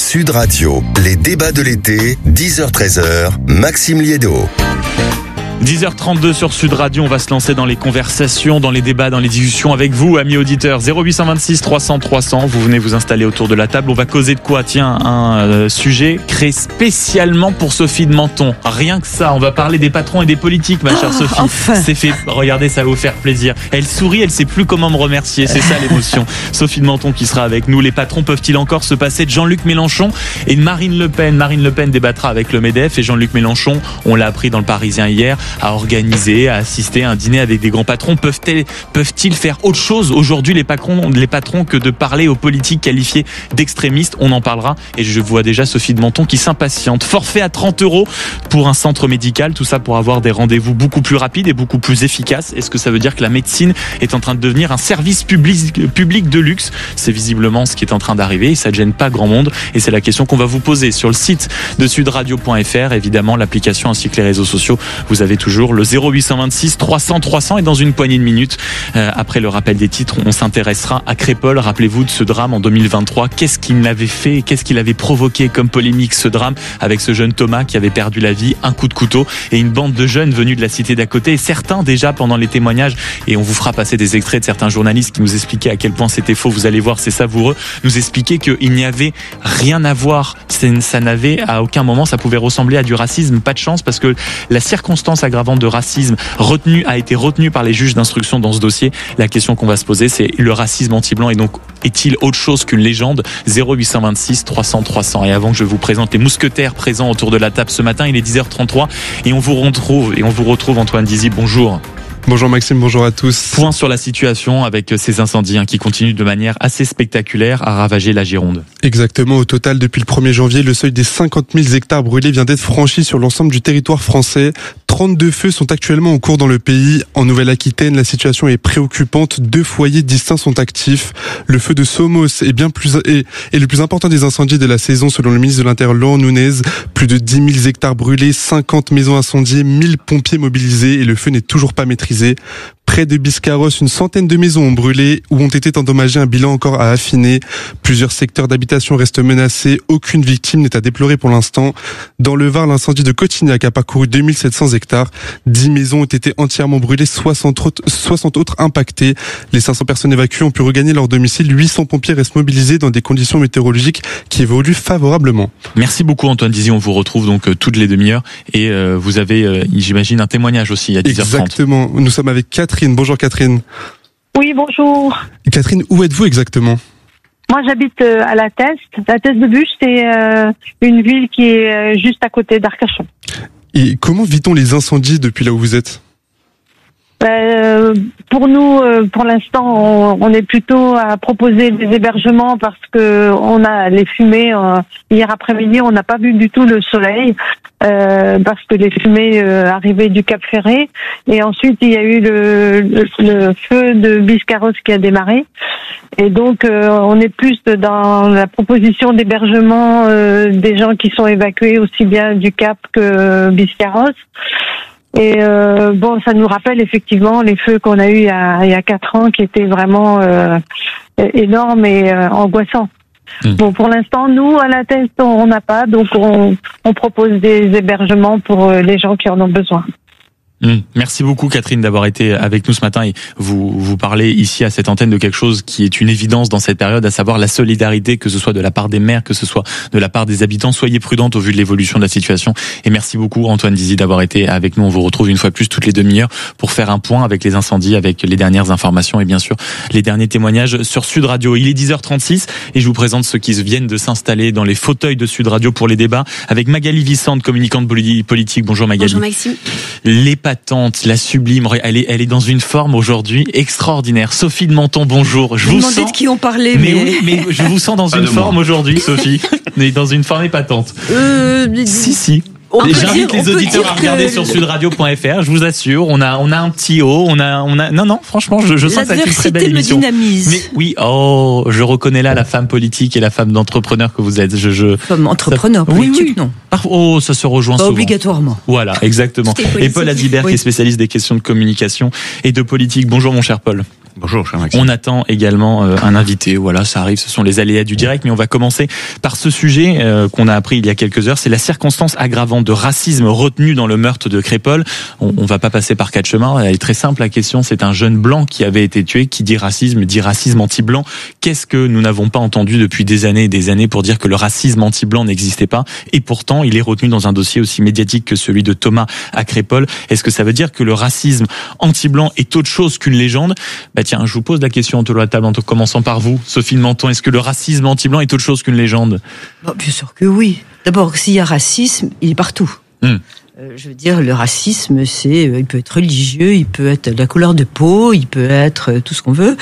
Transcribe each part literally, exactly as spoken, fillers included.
Sud Radio, les débats de l'été, dix heures treize heures, Maxime Liédo. dix heures trente-deux sur Sud Radio, on va se lancer dans les conversations, dans les débats, dans les discussions avec vous, amis auditeurs. zéro huit deux six trois cents trois cents, vous venez vous installer autour de la table. On va causer de quoi? Tiens, un euh, sujet créé spécialement pour Sophie de Menton. Rien que ça, on va parler des patrons et des politiques, ma chère oh, Sophie. Enfin. C'est fait, regardez, ça va vous faire plaisir. Elle sourit, elle sait plus comment me remercier, c'est ça l'émotion. Sophie de Menton qui sera avec nous. Les patrons peuvent-ils encore se passer de Jean-Luc Mélenchon et de Marine Le Pen? Marine Le Pen débattra avec le MEDEF et Jean-Luc Mélenchon, on l'a appris dans le Parisien hier, à organiser, à assister à un dîner avec des grands patrons. Peuvent-ils, peuvent-ils faire autre chose aujourd'hui, les patrons, les patrons, que de parler aux politiques qualifiés d'extrémistes? On en parlera et je vois déjà Sophie de Menton qui s'impatiente. Forfait à trente euros pour un centre médical, tout ça pour avoir des rendez-vous beaucoup plus rapides et beaucoup plus efficaces. Est-ce que ça veut dire que la médecine est en train de devenir un service public, public de luxe? C'est visiblement ce qui est en train d'arriver et ça ne gêne pas grand monde et c'est la question qu'on va vous poser sur le site de sudradio point f r, évidemment l'application ainsi que les réseaux sociaux. Vous avez toujours le zéro huit deux six trois cents trois cents et dans une poignée de minutes, euh, après le rappel des titres, on s'intéressera à Crépol. Rappelez-vous de ce drame en deux mille vingt-trois. Qu'est-ce qu'il avait fait? Qu'est-ce qu'il avait provoqué comme polémique, ce drame, avec ce jeune Thomas qui avait perdu la vie, un coup de couteau et une bande de jeunes venus de la cité d'à côté. Et certains déjà pendant les témoignages, et on vous fera passer des extraits de certains journalistes qui nous expliquaient à quel point c'était faux. Vous allez voir, c'est savoureux. Nous expliquaient qu'il n'y avait rien à voir. Ça n'avait à aucun moment, ça pouvait ressembler à du racisme. Pas de chance parce que la circonstance aggravante de racisme retenu, a été retenue par les juges d'instruction dans ce dossier. La question qu'on va se poser, c'est le racisme anti-blanc et donc est-il autre chose qu'une légende? Zéro huit deux six trois cents trois cents. Et avant que je vous présente les mousquetaires présents autour de la table ce matin, il est dix heures trente-trois et on vous retrouve et on vous retrouve Antoine Dizy. Bonjour. Bonjour Maxime, bonjour à tous. Point sur la situation avec ces incendies hein, qui continuent de manière assez spectaculaire à ravager la Gironde. Exactement, au total depuis le premier janvier, le seuil des cinquante mille hectares brûlés vient d'être franchi sur l'ensemble du territoire français. trente-deux feux sont actuellement en cours dans le pays. En Nouvelle-Aquitaine, la situation est préoccupante. Deux foyers distincts sont actifs. Le feu de Somos est bien plus est, est le plus important des incendies de la saison selon le ministre de l'Intérieur Laurent Nunez. Plus de dix mille hectares brûlés, cinquante maisons incendiées, mille pompiers mobilisés et le feu n'est toujours pas maîtrisé. Près de Biscarrosse, une centaine de maisons ont brûlé ou ont été endommagées, un bilan encore à affiner. Plusieurs secteurs d'habitation restent menacés, aucune victime n'est à déplorer pour l'instant. Dans le Var, l'incendie de Cotignac a parcouru deux mille sept cents hectares. dix maisons ont été entièrement brûlées, soixante autres, soixante autres impactées. Les cinq cents personnes évacuées ont pu regagner leur domicile. huit cents pompiers restent mobilisés dans des conditions météorologiques qui évoluent favorablement. Merci beaucoup Antoine Dizy, on vous retrouve donc euh, toutes les demi-heures et euh, vous avez, euh, j'imagine, un témoignage aussi à dix heures trente. Exactement, nous sommes avec Catherine. Bonjour Catherine. Oui, bonjour. Catherine, où êtes-vous exactement? Moi, j'habite à La Teste. La Teste de Buch, c'est euh, une ville qui est euh, juste à côté d'Arcachon. Et comment vit-on les incendies depuis là où vous êtes? Euh, pour nous, euh, pour l'instant, on, on est plutôt à proposer des hébergements parce que on a les fumées. Euh, hier après-midi, on n'a pas vu du tout le soleil euh, parce que les fumées euh, arrivaient du Cap Ferré. Et ensuite, il y a eu le, le, le feu de Biscarrosse qui a démarré. Et donc, euh, on est plus dans la proposition d'hébergement euh, des gens qui sont évacués aussi bien du Cap que Biscarrosse. Et euh, bon, ça nous rappelle effectivement les feux qu'on a eus il y a, il y a quatre ans qui étaient vraiment euh, énormes et euh, angoissants. Mmh. Bon, pour l'instant, nous, à La Teste, on n'a pas, donc on, on propose des hébergements pour les gens qui en ont besoin. Mmh. Merci beaucoup Catherine d'avoir été avec nous ce matin et vous vous parlez ici à cette antenne de quelque chose qui est une évidence dans cette période, à savoir la solidarité, que ce soit de la part des maires, que ce soit de la part des habitants. Soyez prudentes au vu de l'évolution de la situation et merci beaucoup Antoine Dizy d'avoir été avec nous. On vous retrouve une fois de plus toutes les demi-heures pour faire un point avec les incendies, avec les dernières informations et bien sûr les derniers témoignages sur Sud Radio. Il est dix heures trente-six et je vous présente ceux qui viennent de s'installer dans les fauteuils de Sud Radio pour les débats avec Magali Vissante, communicante politique. Bonjour Magali. Bonjour Maxime. Les patente, la sublime, elle est, elle est dans une forme aujourd'hui extraordinaire. Sophie de Menton, bonjour. Je vous, vous demandez sens... de qui on parlait, mais... mais... oui, mais je vous sens dans une forme aujourd'hui, Sophie. Mais dans une forme épatante. Euh... Si, si. J'invite les auditeurs à regarder que... sur sudradio point f r. Je vous assure, on a on a un petit haut, on a on a non non franchement je, je sens que ça va être une très belle émission. Dynamise. Mais oui, oh, je reconnais là la femme politique et la femme d'entrepreneur que vous êtes. Je je femme entrepreneur ça... politique oui, oui. non. Oh, ça se rejoint Pas souvent. Obligatoirement. Voilà, exactement. Et Paul Adibert oui. qui est spécialiste des questions de communication et de politique. Bonjour mon cher Paul. Bonjour, cher Maxime. On attend également euh, un invité. Voilà, ça arrive, ce sont les aléas du direct. Mais on va commencer par ce sujet euh, qu'on a appris il y a quelques heures. C'est la circonstance aggravante de racisme retenue dans le meurtre de Crépol. On, on va pas passer par quatre chemins. Elle est très simple, la question. C'est un jeune blanc qui avait été tué. Qui dit racisme, dit racisme anti-blanc. Qu'est-ce que nous n'avons pas entendu depuis des années et des années pour dire que le racisme anti-blanc n'existait pas? Et pourtant, il est retenu dans un dossier aussi médiatique que celui de Thomas à Crépol. Est-ce que ça veut dire que le racisme anti-blanc est autre chose qu'une légende? Bah tiens, je vous pose la question autour de la table en commençant par vous, Sophie de Menton. Est-ce que le racisme anti-blanc est autre chose qu'une légende? Bon, bien sûr que oui. D'abord, s'il y a racisme, il est partout. Hmm. Euh, je veux dire, le racisme, c'est, il peut être religieux, il peut être la couleur de peau, il peut être tout ce qu'on veut.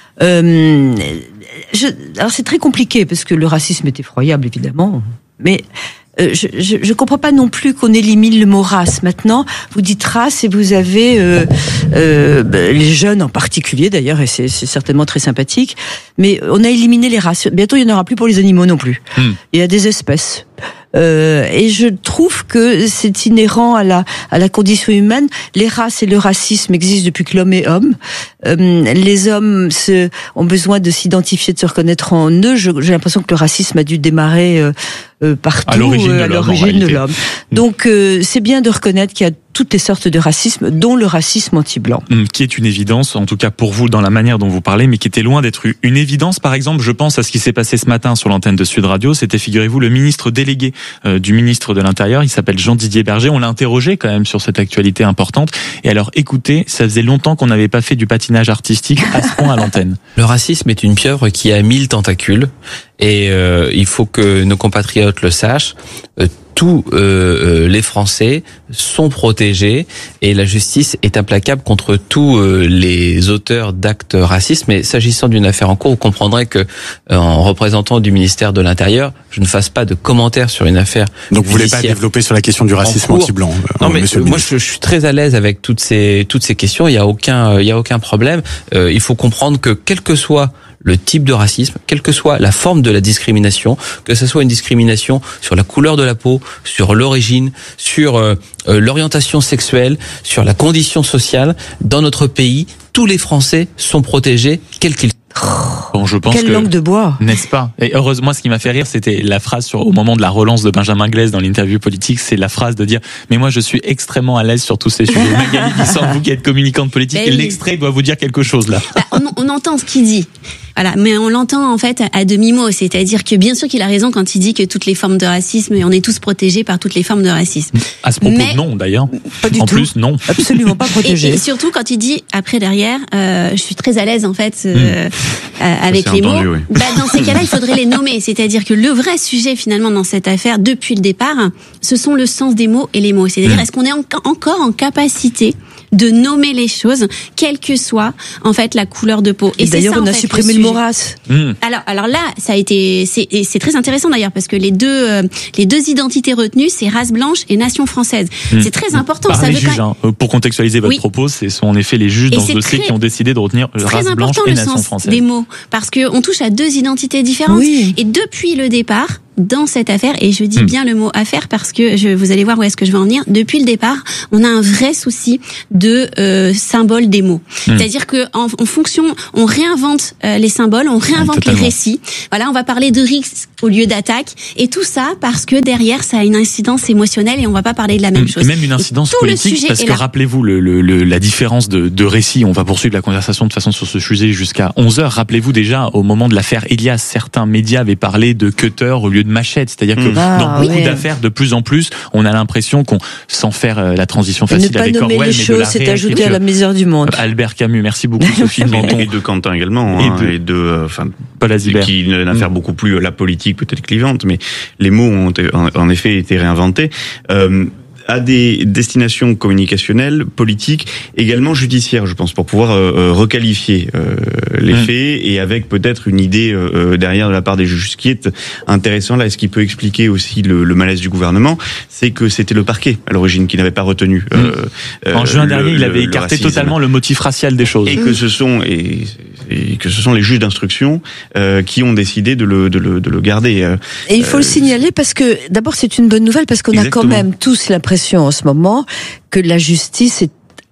Euh, je, alors c'est très compliqué parce que le racisme est effroyable, évidemment, mais Euh, je, je, je comprends pas non plus qu'on élimine le mot race. Maintenant, vous dites race et vous avez euh, euh, les jeunes en particulier d'ailleurs, et c'est, c'est certainement très sympathique. Mais on a éliminé les races. Bientôt, il n'y en aura plus pour les animaux non plus. Mmh. Il y a des espèces. Euh, et je trouve que c'est inhérent à la à la condition humaine. Les races et le racisme existent depuis que l'homme est homme. Euh, les hommes se, ont besoin de s'identifier, de se reconnaître en eux. Je, j'ai l'impression que le racisme a dû démarrer euh, euh, partout à l'origine, euh, de, à l'homme, l'origine de l'homme. Donc euh, c'est bien de reconnaître qu'il y a toutes les sortes de racisme, dont le racisme anti-blanc. Mmh, qui est une évidence, en tout cas pour vous, dans la manière dont vous parlez, mais qui était loin d'être une évidence. Par exemple, je pense à ce qui s'est passé ce matin sur l'antenne de Sud Radio. C'était, figurez-vous, le ministre délégué euh, du ministre de l'Intérieur. Il s'appelle Jean-Didier Berger. On l'a interrogé quand même sur cette actualité importante. Et alors, écoutez, ça faisait longtemps qu'on n'avait pas fait du patinage artistique à ce point à l'antenne. Le racisme est une pieuvre qui a mille tentacules. Et euh, il faut que nos compatriotes le sachent. Euh, tous euh, les Français sont protégés et la justice est implacable contre tous euh, les auteurs d'actes racistes. Mais s'agissant d'une affaire en cours, vous comprendrez que, euh, en représentant du ministère de l'Intérieur, je ne fasse pas de commentaires sur une affaire. Donc vous voulez pas développer sur la question du racisme anti-blanc? Non, mais moi je, je suis très à l'aise avec toutes ces toutes ces questions. Il y a aucun il y a aucun problème. Euh, il faut comprendre que quel que soit le type de racisme, quelle que soit la forme de la discrimination, que ce soit une discrimination sur la couleur de la peau, sur l'origine, sur euh, euh, l'orientation sexuelle, sur la condition sociale, dans notre pays, tous les Français sont protégés, quels qu'ils soient. Bon, je pense Quelle que, langue de bois, n'est-ce pas? Et heureusement, ce qui m'a fait rire, c'était la phrase sur, au moment de la relance de Benjamin Glaise dans l'interview politique, c'est la phrase de dire, mais moi, je suis extrêmement à l'aise sur tous ces sujets. Magali Guissant, vous qui êtes communicante politique, ben oui. L'extrait doit vous dire quelque chose, là. Bah, on, on entend ce qu'il dit. Voilà, mais on l'entend en fait à demi-mot, c'est-à-dire que bien sûr qu'il a raison quand il dit que toutes les formes de racisme, on est tous protégés par toutes les formes de racisme. À ce propos, mais, non d'ailleurs. Pas du en tout. plus, non. Absolument pas protégé. Et, et surtout quand il dit après derrière, euh, je suis très à l'aise en fait euh, mmh. euh, avec les entendu, mots. Oui. Bah, dans ces cas-là, il faudrait les nommer, c'est-à-dire que le vrai sujet finalement dans cette affaire depuis le départ, ce sont le sens des mots et les mots. C'est-à-dire mmh. est-ce qu'on est en, encore en capacité de nommer les choses, quelle que soit en fait la couleur de peau. Et, et d'ailleurs, ça, on a fait, supprimé le, le mot race. Mmh. Alors, alors là, ça a été, c'est, c'est très intéressant d'ailleurs parce que les deux, euh, les deux identités retenues, c'est race blanche et nation française. Mmh. C'est très important. Par ça les veut juges, quand... hein. Pour contextualiser votre oui. propos, ce sont en effet les juges dans ce dossier très, qui ont décidé de retenir race blanche et nation française. Des mots, parce que on touche à deux identités différentes. Oui. Et depuis le départ, dans cette affaire, et je dis mmh. bien le mot affaire parce que je, vous allez voir où est-ce que je veux en venir. Depuis le départ, on a un vrai souci de euh, symbole des mots. Mmh. C'est-à-dire que en, en fonction, on réinvente euh, les symboles, on réinvente ouais, les récits. Voilà, on va parler de risque au lieu d'attaque, et tout ça parce que derrière, ça a une incidence émotionnelle et on va pas parler de la même mmh. chose. Et même une incidence politique, parce que là. rappelez-vous le, le, le, la différence de, de récit. On va poursuivre la conversation de toute façon sur ce sujet jusqu'à onze heures. Rappelez-vous déjà au moment de l'affaire Elias, certains médias avaient parlé de cutter au lieu de machette, c'est-à-dire que Ah, dans beaucoup oui. d'affaires, de plus en plus, on a l'impression qu'on, sans faire euh, la transition facile ne avec Orwell, mais les choses, c'est ajouter à la misère du monde. Albert Camus, merci beaucoup Sophie Menton. Et de Quentin également, hein, et de, enfin, Paul Azibert. Qui est une affaire mmh. beaucoup plus la politique peut-être clivante, mais les mots ont en, en effet été réinventés. Euh, à des destinations communicationnelles, politiques, également judiciaires, je pense, pour pouvoir euh, requalifier euh, les mmh. faits et avec peut-être une idée euh, derrière de la part des juges. Ce qui est intéressant là, et ce qui peut expliquer aussi le, le malaise du gouvernement, c'est que c'était le parquet à l'origine qui n'avait pas retenu. Mmh. Euh, en juin le, dernier, il avait le, écarté le totalement le motif racial des choses. Et que ce sont et, et que ce sont les juges d'instruction euh, qui ont décidé de le de le de le garder. Et il faut euh, le signaler parce que d'abord c'est une bonne nouvelle parce qu'on exactement. a quand même tous l'impression en ce moment que la justice est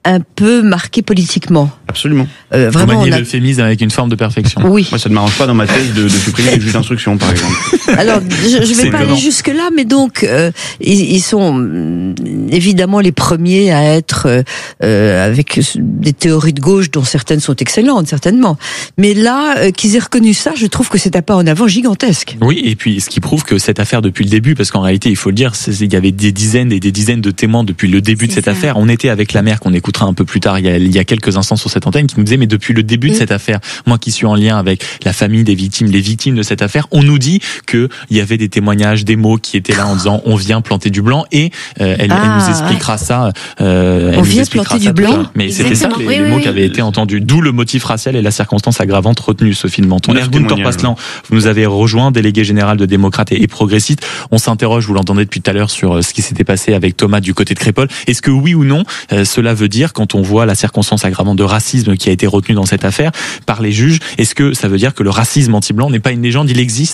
un peu marqué politiquement. Absolument. Euh, vraiment, Vous maniez on a... l'euphémisme avec une forme de perfection. Oui. Moi, ça ne m'arrange pas dans ma thèse de, de supprimer les juges d'instruction, par exemple. Alors, je, je vais pas aller jusque là, mais donc euh, ils, ils sont euh, évidemment les premiers à être euh, avec des théories de gauche dont certaines sont excellentes, certainement. Mais là, euh, qu'ils aient reconnu ça, je trouve que c'est un pas en avant gigantesque. Oui, et puis ce qui prouve que cette affaire depuis le début, parce qu'en réalité, il faut le dire, c'est, il y avait des dizaines et des dizaines de témoins depuis le début de cette ça. affaire. On était avec la mère qu'on écoutera un peu plus tard, il y a, il y a quelques instants sur cette antenne, qui nous disait, mais depuis le début mmh. de cette affaire, moi qui suis en lien avec la famille des victimes, les victimes de cette affaire, on nous dit que il y avait des témoignages, des mots qui étaient là en disant, on vient planter du blanc, et euh, elle, ah. elle nous expliquera ça. Euh, on vient planter du blanc. Mais Exactement. C'était ça les, oui, les oui, mots oui. qui avaient été entendus. D'où le motif racial et la circonstance aggravante retenue, Sophie de Menton. Ergun Torpaslan, vous nous avez rejoint, délégué général de démocrates et progressistes. On s'interroge, vous l'entendez depuis tout à l'heure, sur ce qui s'était passé avec Thomas du côté de Crépol. Est-ce que oui ou non, euh, cela veut dire, quand on voit la circonstance aggravante de racisme qui a été retenue dans cette affaire par les juges, est-ce que ça veut dire que le racisme anti-blanc n'est pas une légende, il existe ?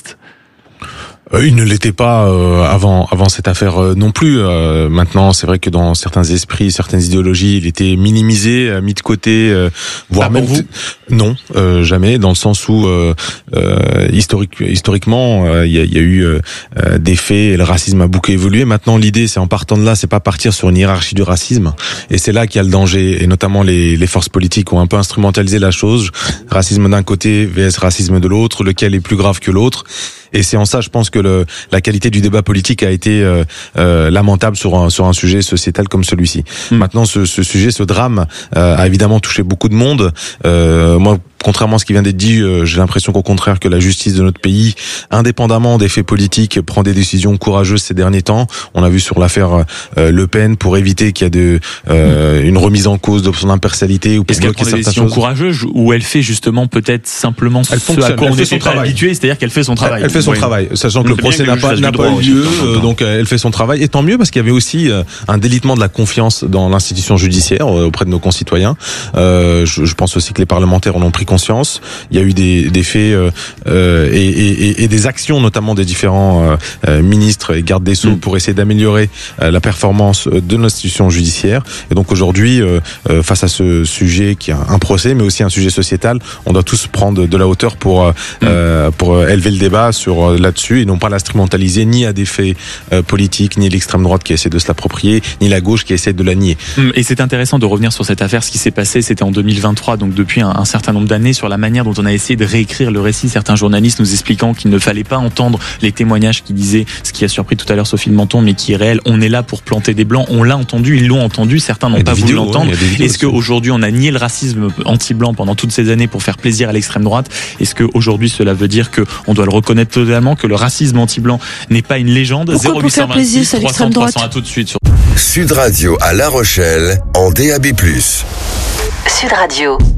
Euh, il ne l'était pas euh, avant avant cette affaire euh, non plus. Euh, maintenant, c'est vrai que dans certains esprits, certaines idéologies, il était minimisé, euh, mis de côté, euh, voire même vous non, euh, jamais. Dans le sens où euh, euh, historique, historiquement, il euh, y, a, y a eu euh, des faits et le racisme a beaucoup évolué. Maintenant, l'idée, c'est en partant de là, c'est pas partir sur une hiérarchie du racisme. Et c'est là qu'il y a le danger. Et notamment les, les forces politiques ont un peu instrumentalisé la chose. Racisme d'un côté vs racisme de l'autre, lequel est plus grave que l'autre. Et c'est en ça, je pense que le, la qualité du débat politique a été euh, euh, lamentable sur un, sur un sujet sociétal comme celui-ci. Mmh. Maintenant, ce, ce sujet, ce drame, euh, a évidemment touché beaucoup de monde. Euh, moi, contrairement à ce qui vient d'être dit, euh, j'ai l'impression qu'au contraire que la justice de notre pays, indépendamment des faits politiques, prend des décisions courageuses ces derniers temps. On a vu sur l'affaire euh, Le Pen, pour éviter qu'il y ait de, euh, une remise en cause de son impartialité ou pour Est-ce qu'elle prend des décisions courageuses ou elle fait justement peut-être simplement elle ce à quoi on était pas habitué, c'est-à-dire qu'elle fait son travail. Elle, elle fait son oui. travail, sachant que le procès n'a pas, n'a pas eu lieu, euh, donc elle fait son travail. Et tant mieux, parce qu'il y avait aussi euh, un délitement de la confiance dans l'institution judiciaire euh, auprès de nos concitoyens. Euh, je, je pense aussi que les parlementaires en ont pris conscience. Il y a eu des, des faits euh, euh, et, et, et des actions, notamment des différents euh, ministres et gardes des Sceaux, mmh. pour essayer d'améliorer euh, la performance de l'institution judiciaire. Et donc aujourd'hui, euh, euh, face à ce sujet qui est un procès, mais aussi un sujet sociétal, on doit tous prendre de la hauteur pour euh, mmh. euh, pour élever le débat sur là-dessus et non pas l'instrumentaliser ni à des faits euh, politiques, ni l'extrême droite qui essaie de se l'approprier, ni la gauche qui essaie de la nier. Et c'est intéressant de revenir sur cette affaire. Ce qui s'est passé, c'était en deux mille vingt-trois, donc depuis un, un certain nombre d'années, sur la manière dont on a essayé de réécrire le récit. Certains journalistes nous expliquant qu'il ne fallait pas entendre les témoignages qui disaient, ce qui a surpris tout à l'heure Sophie de Menton, mais qui est réel, on est là pour planter des blancs. On l'a entendu, ils l'ont entendu, certains n'ont pas voulu vidéos, l'entendre. Ouais, Est-ce qu'aujourd'hui on a nié le racisme anti-blanc pendant toutes ces années pour faire plaisir à l'extrême droite? Est-ce qu'aujourd'hui cela veut dire qu'on doit le reconnaître totalement, que le racisme anti-blanc n'est pas une légende? zéro huit cent vingt-six trois cents trois cents, à tout de suite sur Sud Radio à La Rochelle en D A B plus. Sud Radio.